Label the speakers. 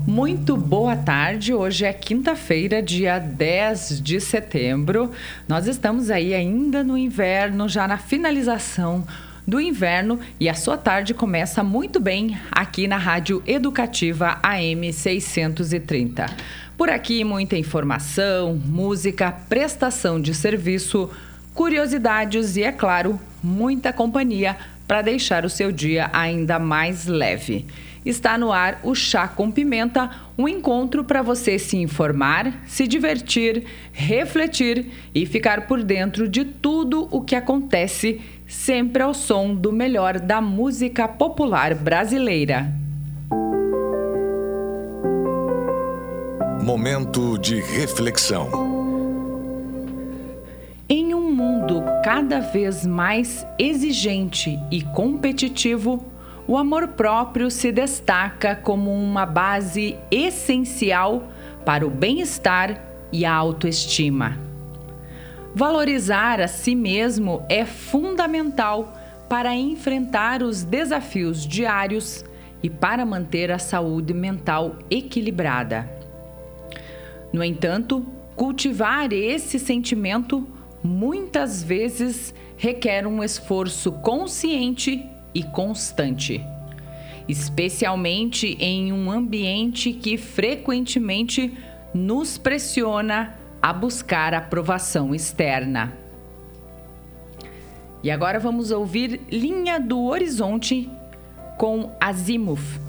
Speaker 1: Muito boa tarde, hoje é quinta-feira, dia 10 de setembro. Nós estamos aí ainda no inverno, já na finalização do inverno, e a sua tarde começa muito bem aqui na Rádio Educativa AM 630. Por aqui muita informação, música, prestação de serviço, curiosidades e, é claro, muita companhia para deixar o seu dia ainda mais leve. Está no ar o Chá com Pimenta, um encontro para você se informar, se divertir, refletir e ficar por dentro de tudo o que acontece, sempre ao som do melhor da música popular brasileira.
Speaker 2: Momento de reflexão.
Speaker 1: Em um mundo cada vez mais exigente e competitivo, o amor próprio se destaca como uma base essencial para o bem-estar e a autoestima. Valorizar a si mesmo é fundamental para enfrentar os desafios diários e para manter a saúde mental equilibrada. No entanto, cultivar esse sentimento muitas vezes requer um esforço consciente e constante, especialmente em um ambiente que frequentemente nos pressiona a buscar aprovação externa. E agora vamos ouvir Linha do Horizonte com Azimuth.